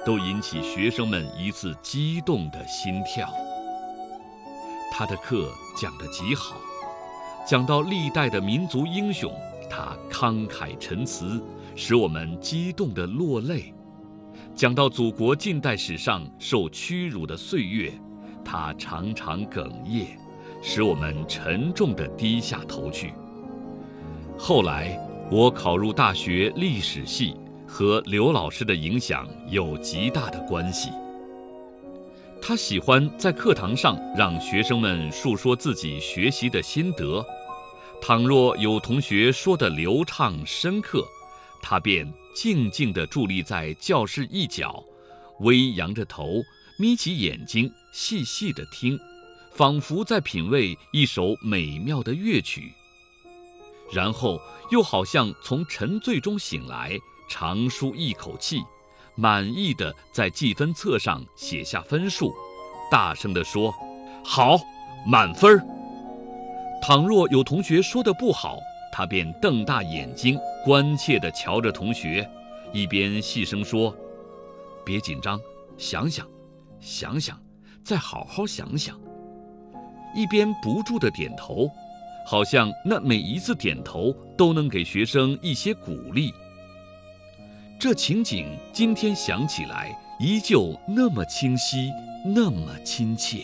都引起学生们一次激动的心跳。他的课讲得极好，讲到历代的民族英雄，他慷慨陈词，使我们激动地落泪；讲到祖国近代史上受屈辱的岁月，他常常哽咽，使我们沉重地低下头去。后来我考入大学历史系，和刘老师的影响有极大的关系。他喜欢在课堂上让学生们述说自己学习的心得，倘若有同学说得流畅深刻，他便静静地伫立在教室一角，微扬着头，眯起眼睛，细细地听，仿佛在品味一首美妙的乐曲。然后又好像从沉醉中醒来，长舒一口气，满意地在记分册上写下分数，大声地说：“好，满分。”倘若有同学说得不好，他便瞪大眼睛，关切地瞧着同学，一边细声说：“别紧张，想想，想想，再好好想想。”一边不住地点头，好像那每一次点头都能给学生一些鼓励。这情景今天想起来，依旧那么清晰，那么亲切。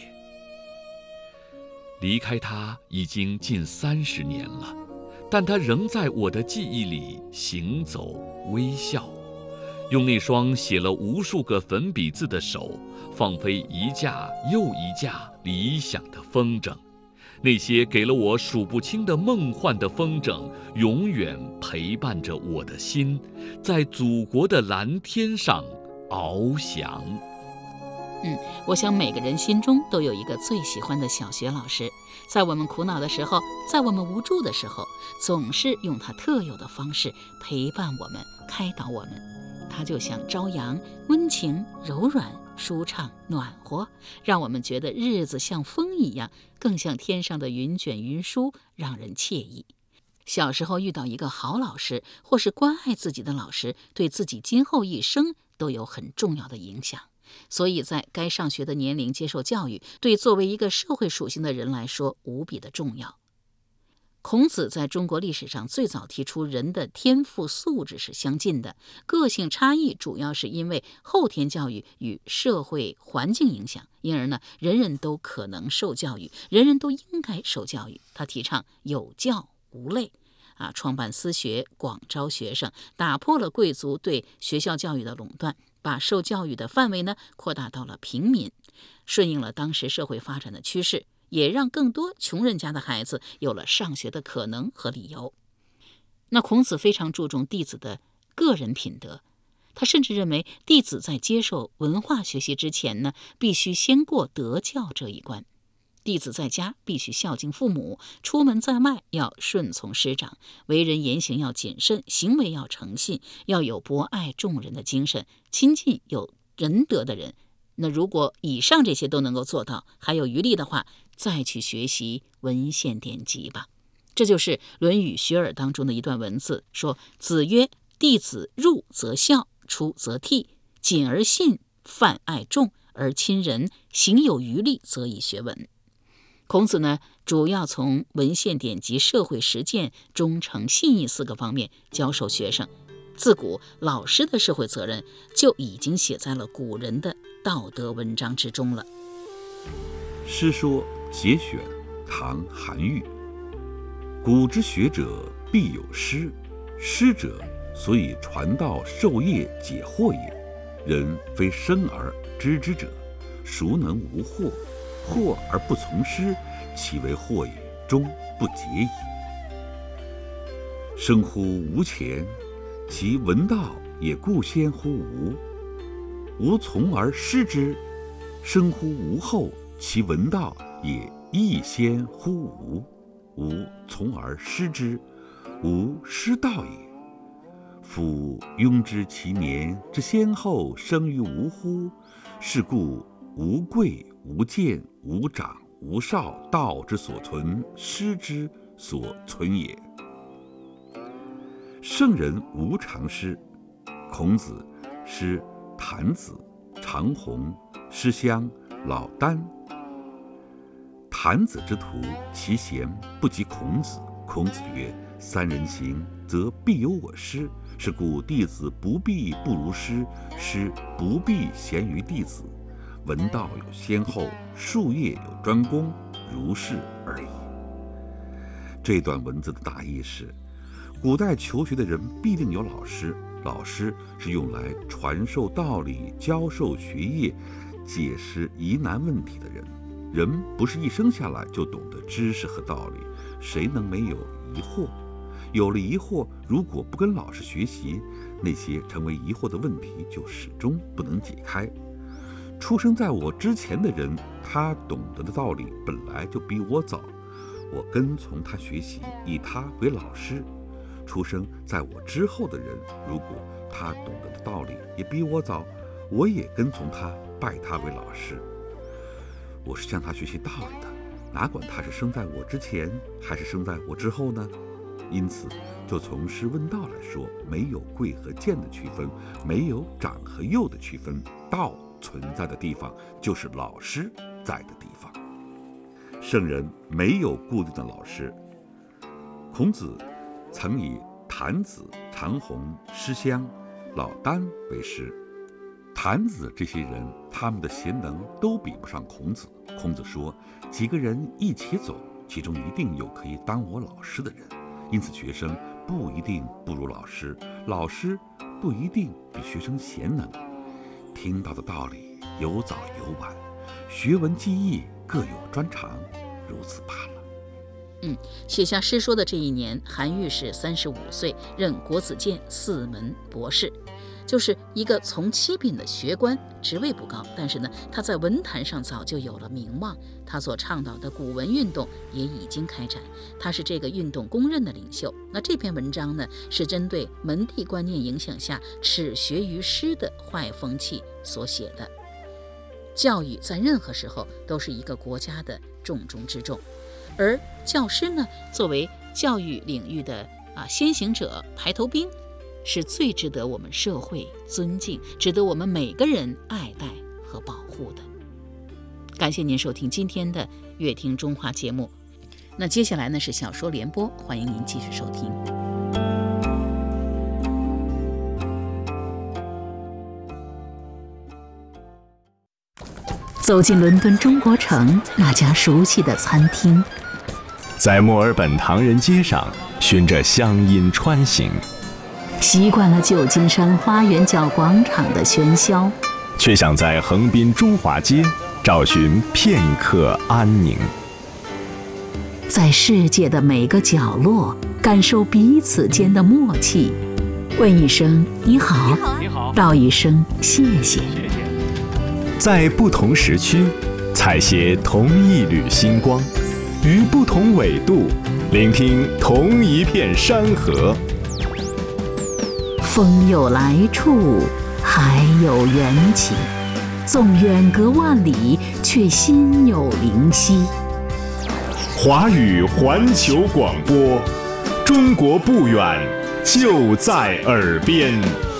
离开他已经近30年了，但他仍在我的记忆里行走微笑，用那双写了无数个粉笔字的手，放飞一架又一架理想的风筝。那些给了我数不清的梦幻的风筝，永远陪伴着我的心，在祖国的蓝天上翱翔。 我想每个人心中都有一个最喜欢的小学老师，在我们苦恼的时候，在我们无助的时候，总是用他特有的方式陪伴我们，开导我们。他就像朝阳，温情柔软，舒畅暖和，让我们觉得日子像风一样，更像天上的云卷云舒，让人惬意。小时候遇到一个好老师，或是关爱自己的老师，对自己今后一生都有很重要的影响。所以在该上学的年龄接受教育，对作为一个社会属性的人来说无比的重要。孔子在中国历史上最早提出人的天赋素质是相近的，个性差异主要是因为后天教育与社会环境影响，因而呢，人人都可能受教育，人人都应该受教育。他提倡有教无类，创办私学，广招学生，打破了贵族对学校教育的垄断，把受教育的范围呢扩大到了平民，顺应了当时社会发展的趋势，也让更多穷人家的孩子有了上学的可能和理由。那孔子非常注重弟子的个人品德，他甚至认为弟子在接受文化学习之前呢，必须先过德教这一关。弟子在家必须孝敬父母，出门在外要顺从师长，为人言行要谨慎，行为要诚信，要有博爱众人的精神，亲近有仁德的人。那如果以上这些都能够做到，还有余力的话，再去学习文献典籍吧。这就是《论语·学而》当中的一段文字，说：“子曰：弟子入则孝，出则悌，谨而信，泛爱众，而亲仁，行有余力，则以学文。”孔子呢，主要从文献典籍、社会实践、忠诚信义4个方面教授学生。自古老师的社会责任就已经写在了古人的道德文章之中了。 诗说节选，唐·韩愈。古之学者必有师，师者，所以传道授业解惑也。人非生而知之者，孰能无惑？惑而不从师，其为惑也，终不解矣。生乎吾前，其闻道也固先乎吾。吾从而师之，生乎吾后，其闻道也亦先乎吾。吾从而师之，吾师道也。夫庸知其年之先后生于吾乎？是故无贵无贱无长无少，道之所存，师之所存也。圣人无常师。孔子师郯子、 唐弘、师襄、老聃。谭子之徒，其贤不及孔子。孔子曰：三人行，则必有我师。是故弟子不必不如师，师不必贤于弟子。闻道有先后，术业有专攻，如是而已。这段文字的大意是，古代求学的人必定有老师，老师是用来传授道理、教授学业、解释疑难问题的人。人不是一生下来就懂得知识和道理，谁能没有疑惑？有了疑惑，如果不跟老师学习，那些成为疑惑的问题就始终不能解开。出生在我之前的人，他懂得的道理本来就比我早，我跟从他学习，以他为老师。出生在我之后的人，如果他懂得的道理也比我早，我也跟从他，拜他为老师。我是向他学习道理的，哪管他是生在我之前还是生在我之后呢？因此，就从师问道来说，没有贵和贱的区分，没有长和幼的区分，道存在的地方就是老师在的地方。圣人没有固定的老师，孔子曾以谭子、唐弘、师襄、老聃为师。谭子这些人，他们的贤能都比不上孔子。孔子说，几个人一起走，其中一定有可以当我老师的人。因此学生不一定不如老师，老师不一定比学生贤能。听到的道理有早有晚，学文技艺各有专长，如此罢了。 写下诗说的这一年，韩愈是35岁，任国子监4门博士，就是一个从七品的学官，职位不高，但是呢，他在文坛上早就有了名望。他所倡导的古文运动也已经开展，他是这个运动公认的领袖。那这篇文章呢，是针对门第观念影响下耻学于师的坏风气所写的。教育在任何时候都是一个国家的重中之重，而教师呢，作为教育领域的先行者、排头兵，是最值得我们社会尊敬，值得我们每个人爱戴和保护的。感谢您收听今天的乐听中华节目。那接下来呢是小说联播，欢迎您继续收听。走进伦敦中国城那家熟悉的餐厅， 在墨尔本唐人街上循着乡音穿行， 习惯了旧金山花园角广场的喧嚣， 却想在横滨中华街找寻片刻安宁。 在世界的每个角落感受彼此间的默契，问一声你好，道一声谢谢。 在不同时区采撷同一缕星光，于不同纬度聆听同一片山河。 风有来处，海有缘起，纵远隔万里，却心有灵犀。 华语环球广播，中国不远，就在耳边。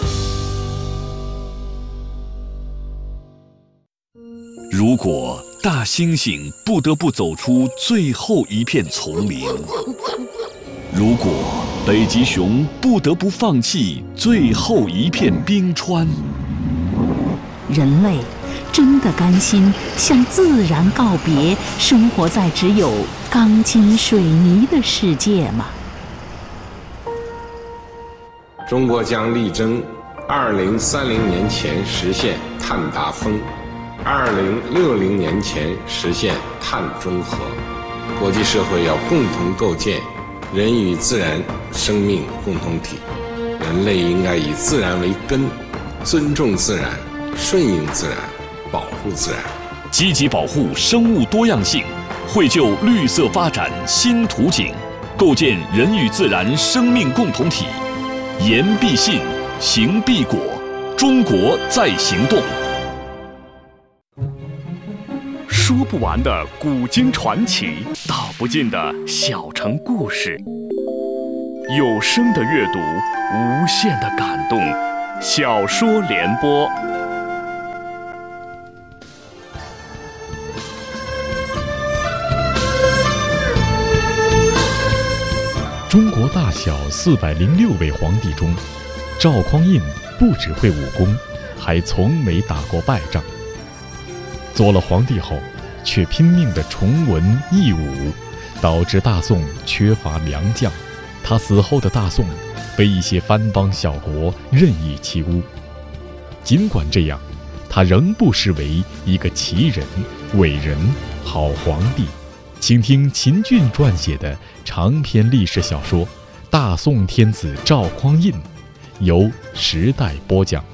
如果大猩猩不得不走出最后一片丛林，如果北极熊不得不放弃最后一片冰川， 人类真的甘心向自然告别，生活在只有钢筋水泥的世界吗？ 中国将力争2030年前实现碳达峰，2060年前实现碳中和。国际社会要共同构建人与自然生命共同体，人类应该以自然为根，尊重自然，顺应自然，保护自然， 积极保护生物多样性，绘就绿色发展新图景，构建人与自然生命共同体。言必信，行必果，中国在行动。 说不完的古今传奇，道不尽的小城故事，有声的阅读，无限的感动。小说联播。 中国大小406位皇帝中，赵匡胤不只会武功，还从没打过败仗。做了皇帝后，却拼命地崇文抑武，导致大宋缺乏良将。他死后的大宋被一些藩邦小国任意欺侮。尽管这样，他仍不失为一个奇人、伟人、好皇帝。请听秦俊撰写的长篇历史小说《大宋天子赵匡胤》，由时代播讲。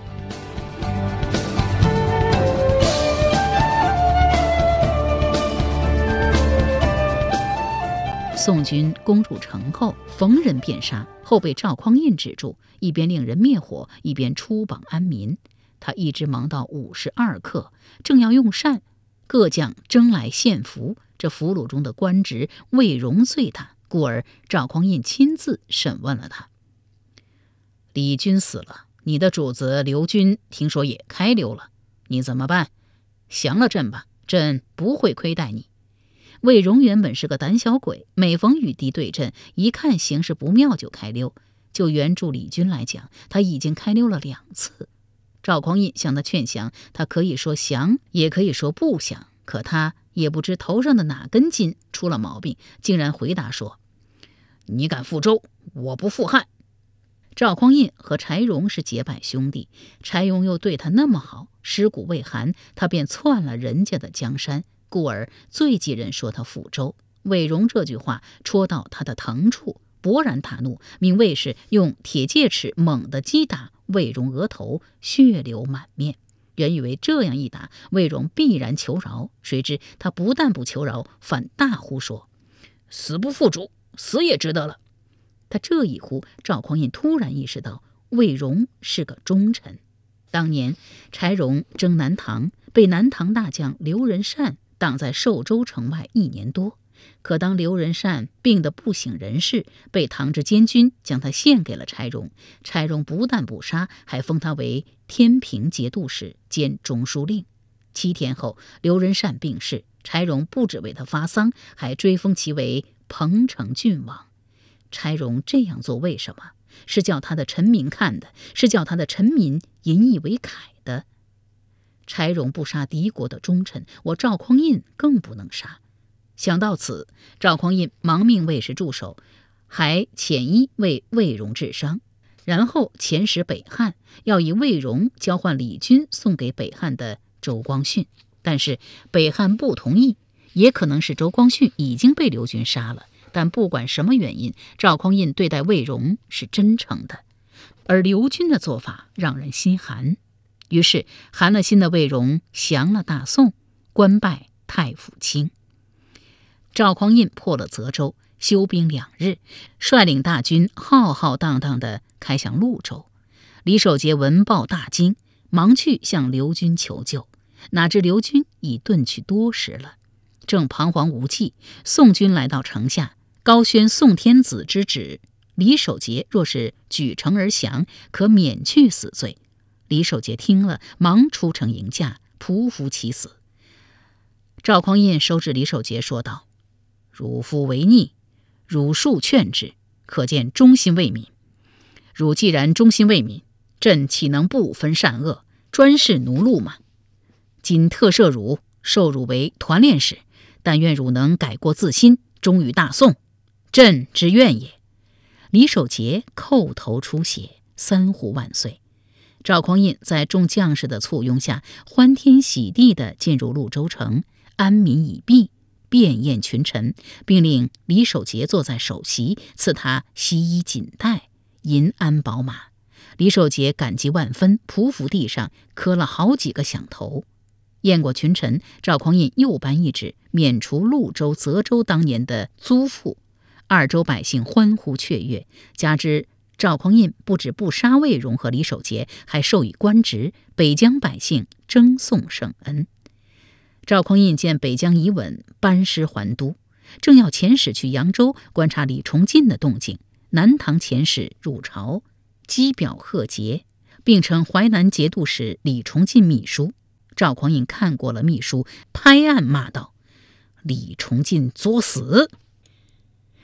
宋军攻入城后，逢人便杀，后被赵匡胤止住，一边令人灭火，一边出榜安民。他一直忙到52刻，正要用膳，各将争来献俘。这俘虏中的官职魏荣最大，故而赵匡胤亲自审问了他。李军死了，你的主子刘军听说也开溜了，你怎么办？降了朕吧，朕不会亏待你。魏荣原本是个胆小鬼，每逢与敌对阵，一看形势不妙就开溜。就援助李军来讲，他已经开溜了2次。赵匡胤向他劝降，他可以说降，也可以说不降，可他也不知头上的哪根筋出了毛病，竟然回答说：你敢复周，我不复汉。赵匡胤和柴荣是结拜兄弟，柴荣又对他那么好，尸骨未寒，他便篡了人家的江山，故而最忌人说他复周。魏荣这句话戳到他的疼处，勃然大怒，命卫士用铁戒尺猛地击打魏荣额头，血流满面。原以为这样一打，魏荣必然求饶，谁知他不但不求饶，反大呼说：死不复主，死也值得了。他这一呼，赵匡胤突然意识到魏荣是个忠臣。当年柴荣征南唐，被南唐大将刘仁善挡在寿州城外1年多。可当刘仁善病得不省人事，被唐之监军将他献给了柴荣。柴荣不但不杀，还封他为天平节度使兼中书令。7天后，刘仁善病逝，柴荣不只为他发丧，还追封其为彭城郡王。柴荣这样做为什么？是叫他的臣民看的，是叫他的臣民引以为慨的。柴荣不杀敌国的忠臣，我赵匡胤更不能杀。想到此，赵匡胤忙命卫士驻守，还遣医为魏荣治伤，然后遣使北汉，要以魏荣交换李军送给北汉的周光训。但是北汉不同意，也可能是周光训已经被刘军杀了。但不管什么原因，赵匡胤对待魏荣是真诚的，而刘军的做法让人心寒。于是寒了心的魏荣降了大宋，官拜太府卿。赵匡胤破了泽州，休兵2日，率领大军浩浩荡荡地开向潞州。李守节闻报大惊，忙去向刘军求救，哪知刘军已遁去多时了。正彷徨无计，宋军来到城下，高宣宋天子之旨，李守节若是举城而降，可免去死罪。李守节听了，忙出城迎驾，匍匐其死。赵匡胤收治李守节，说道：汝夫为逆，汝恕劝之，可见忠心为民。汝既然忠心为民，朕岂能不分善恶，专事奴禄吗？今特赦汝，授汝为团练使，但愿汝能改过自新，忠于大宋，朕之愿也。李守节叩头出血，3呼万岁。赵匡胤在众将士的簇拥下，欢天喜地地进入潞州城，安民已毕，便宴群臣，并令李守节坐在首席，赐他西衣锦带、银鞍宝马。李守节感激万分，匍匐地上磕了好几个响头。宴过群臣，赵匡胤又颁一旨，免除潞州、泽州当年的租赋。2州百姓欢呼雀跃，加之赵匡胤不止不杀魏荣和李守节，还授以官职，北疆百姓争颂圣恩。赵匡胤见北疆已稳，班师还都，正要遣使去扬州观察李崇进的动静，南唐遣使入朝，击表贺节，并称淮南节度使李崇进秘书。赵匡胤看过了秘书，拍案骂道：李崇进作死！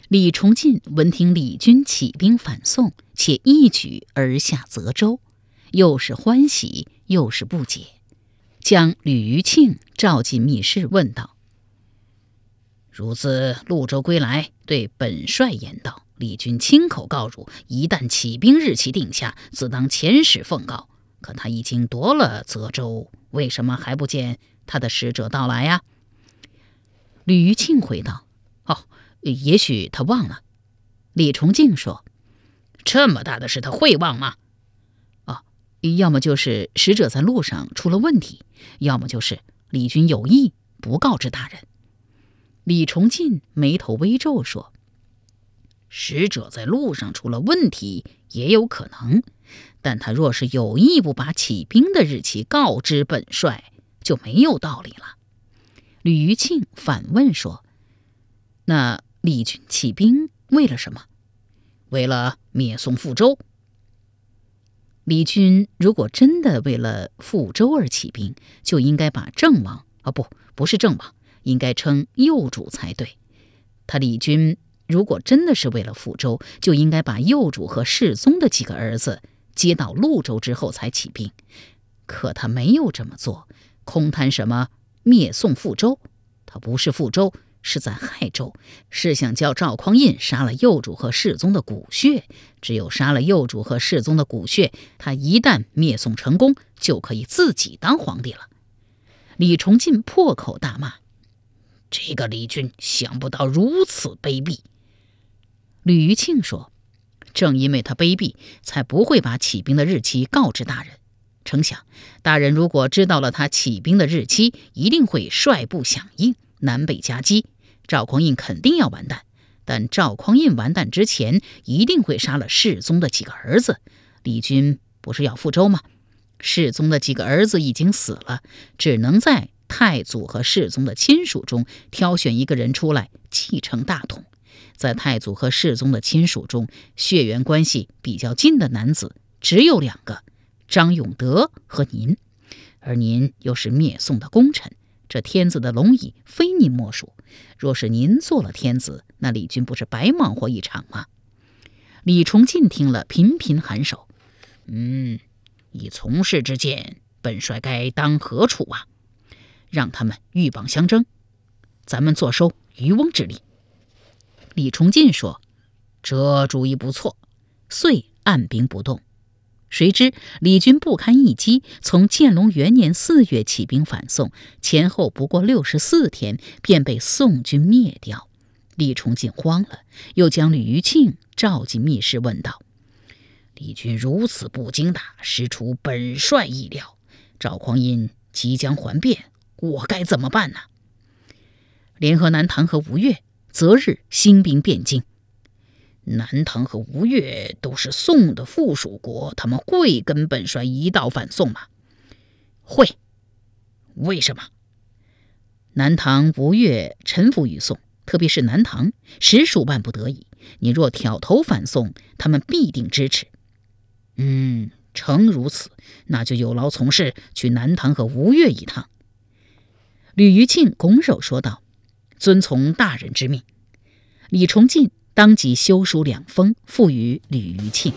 李崇进闻听李军起兵反宋，且一举而下泽州，又是欢喜又是不解，将吕余庆召进密室，问道：汝自潞州归来，对本帅言道，李军亲口告汝，一旦起兵日期定下，自当遣使奉告。可他已经夺了泽州，为什么还不见他的使者到来呀？吕余庆回道：也许他忘了。李崇进说：这么大的事他会忘吗？要么就是使者在路上出了问题，要么就是李军有意不告知大人。李崇进眉头微皱说：使者在路上出了问题也有可能，但他若是有意不把起兵的日期告知本帅，就没有道理了。吕余庆反问说：那李军起兵为了什么？为了灭宋复周。李军如果真的为了复周而起兵，就应该把郑王不是郑王，应该称幼主才对。他李军如果真的是为了复周，就应该把幼主和世宗的几个儿子接到潞州之后才起兵。可他没有这么做，空谈什么灭宋复周，他不是复周，是在害周，是想叫赵匡胤杀了幼主和世宗的骨血。只有杀了幼主和世宗的骨血，他一旦灭宋成功，就可以自己当皇帝了。李崇进破口大骂：这个李军想不到如此卑鄙。吕余庆说：正因为他卑鄙，才不会把起兵的日期告知大人。成想大人如果知道了他起兵的日期，一定会率部响应，南北夹击，赵匡胤肯定要完蛋。但赵匡胤完蛋之前，一定会杀了世宗的几个儿子。李军不是要复周吗？世宗的几个儿子已经死了，只能在太祖和世宗的亲属中挑选一个人出来继承大统。在太祖和世宗的亲属中，血缘关系比较近的男子只有2个，张永德和您，而您又是灭宋的功臣，这天子的龙椅非您莫属。若是您做了天子，那李军不是白忙活一场吗？李崇进听了频频颔首：以从事之见，本帅该当何处啊？让他们鹬蚌相争，咱们坐收渔翁之利。李崇进说：这主意不错，遂按兵不动。谁知李军不堪一击，从建隆元年4月起兵反宋，前后不过64天，便被宋军灭掉。李崇进慌了，又将吕余庆召进密室，问道：李军如此不经打，实出本帅意料。赵匡胤即将还变，我该怎么办呢？联合南唐和吴越，择日兴兵汴京。南唐和吴越都是宋的附属国，他们会跟本帅一道反宋吗？会。为什么？南唐、吴越臣服于宋，特别是南唐，实属万不得已。你若挑头反宋，他们必定支持。诚如此，那就有劳从事，去南唐和吴越一趟。吕余庆拱手说道：遵从大人之命。李崇进当即修书2封，付与吕余庆。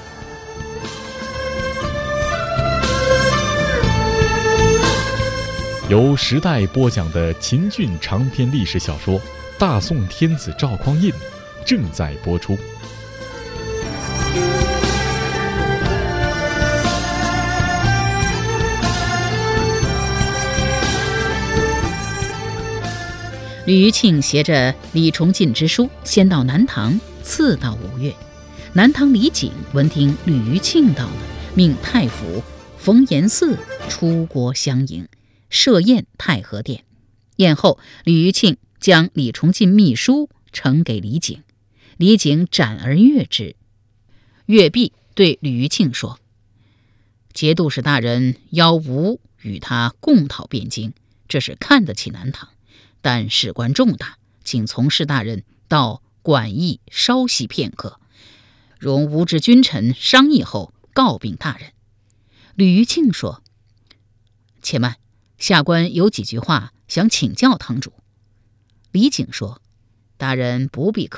由时代播讲的秦俊长篇历史小说《大宋天子赵匡胤》正在播出。 吕余庆携着李崇进之书，先到南唐，次到吴越。南唐李璟闻听吕余庆到了，命太傅冯延嗣出国相迎，设宴太和殿。宴后，吕余庆将李崇进密书呈给李璟，李璟展而阅之。阅毕，对吕余庆说：节度使大人邀吾与他共讨汴京，这是看得起南唐，但事关重大，请从事大人到馆驿稍息片刻，容吾之君臣商议后告禀大人。吕余庆说：且慢，下官有几句话想请教堂主。李璟说：大人不必客气，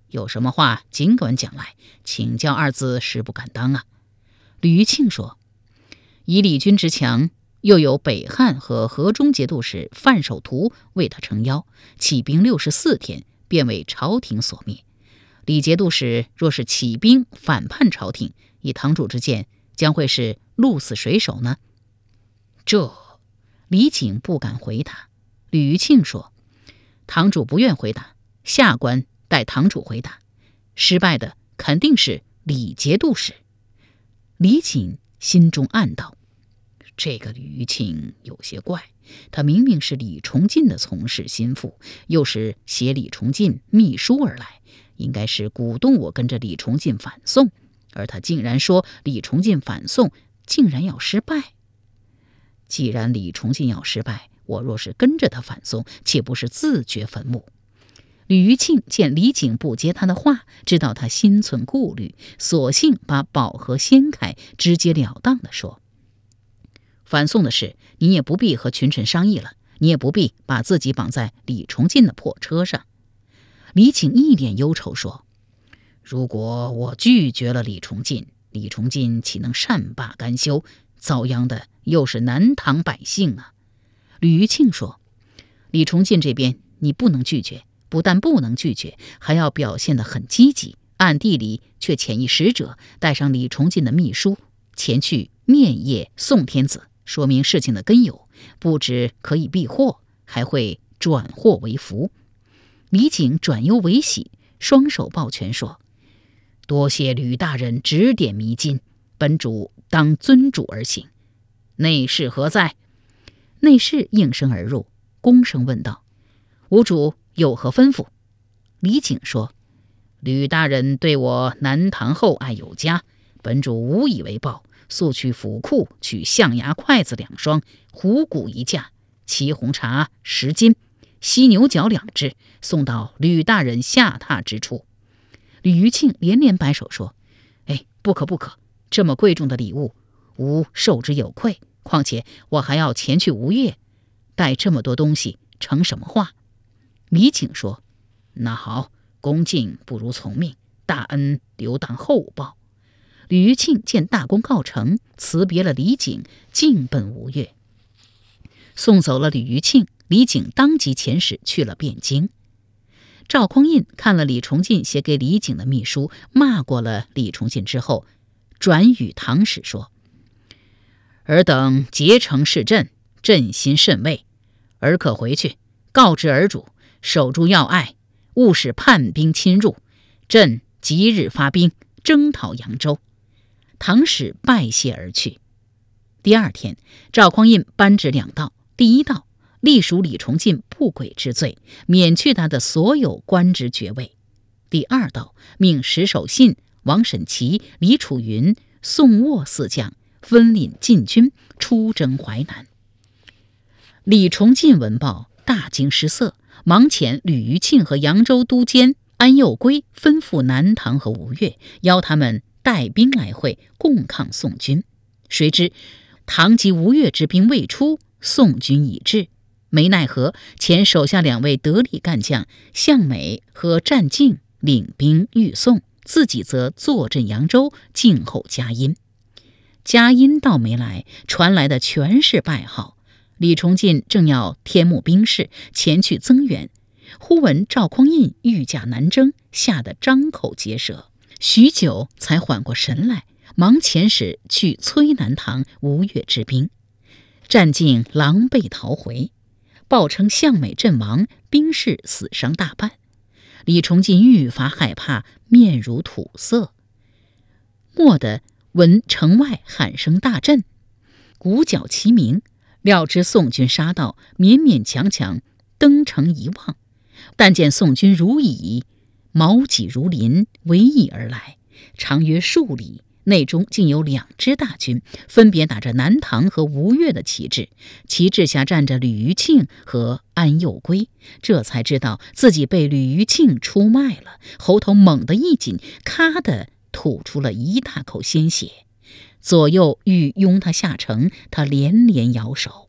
有什么话尽管讲来，请教二字实不敢当啊。吕余庆说，以李军之强，又有北汉和河中节度使范守图为他撑腰，起兵64天，便为朝廷所灭。李节度使若是起兵反叛朝廷，以堂主之见，将会是鹿死谁手呢？这李景不敢回答。吕余庆说，堂主不愿回答，下官代堂主回答，失败的肯定是李节度使。李景心中暗道，这个吕余庆有些怪，他明明是李崇进的从事心腹，又是携李崇进秘书而来，应该是鼓动我跟着李崇进反宋，而他竟然说李崇进反宋竟然要失败。既然李崇进要失败，我若是跟着他反宋，岂不是自掘坟墓？吕余庆见李景不接他的话，知道他心存顾虑，索性把宝盒掀开，直截了当地说，反宋的事你也不必和群臣商议了，你也不必把自己绑在李崇进的破车上。李景一脸忧愁说，如果我拒绝了李崇进，李崇进岂能善罢甘休，遭殃的又是南唐百姓啊。吕余庆说，李崇进这边你不能拒绝，不但不能拒绝，还要表现得很积极，暗地里却遣一使者带上李崇进的秘书前去面谒宋天子，说明事情的根由，不只可以避祸，还会转祸为福。李景转忧为喜，双手抱拳说，多谢吕大人指点迷津，本主当遵主而行。内侍何在？内侍应声而入，躬声问道，吾主有何吩咐？李景说，吕大人对我南唐厚爱有加，本主无以为报，速去府库取象牙筷子2双，虎骨1架，沏红茶10斤，犀牛角2只，送到吕大人下榻之处。吕余庆连连摆手说，不可不可，这么贵重的礼物，吾受之有愧，况且我还要前去吴越，带这么多东西成什么话？李景说，那好，恭敬不如从命，大恩留当后报。吕余庆见大功告成，辞别了李景，径奔吴越。送走了吕余庆，李景当即遣使去了汴京。赵匡胤看了李崇进写给李景的密书，骂过了李崇进之后，转与唐使说，尔等结成市镇，朕心甚慰，尔可回去告知尔主，守住要隘，勿使叛兵侵入，朕即日发兵征讨扬州。唐使拜谢而去。第二天，赵匡胤颁旨2道，第一道隶属李崇进不轨之罪，免去他的所有官职爵位。第二道命石守信、王审琦、李楚云、宋沃4将分领禁军出征淮南。李崇进闻报大惊失色，忙遣吕余庆和扬州都监安佑圭吩咐南唐和吴越，邀他们带兵来会，共抗宋军。谁知唐及吴越之兵未出，宋军已至，没奈何，遣手下2位得力干将向美和战敬领兵御宋，自己则坐镇扬州，静候佳音。佳音到没来，传来的全是败号。李崇进正要添募兵士前去增援，忽闻赵匡胤御驾南征，吓得张口结舌，许久才缓过神来，忙遣使去催南唐吴越之兵。战敬狼狈逃回，报称向美阵亡，兵士死伤大半。李崇进愈发害怕，面如土色。蓦地闻城外喊声大震，鼓角齐鸣，料知宋军杀到，勉勉强强登城一望，但见宋军如蚁，毛戟如林，围缢而来，长约数里，内中竟有2支大军，分别打着南唐和吴越的旗帜，旗帜下站着吕余庆和安佑圭，这才知道自己被吕余庆出卖了，喉头猛地一紧，咔的吐出了一大口鲜血。左右欲拥他下城，他连连摇手。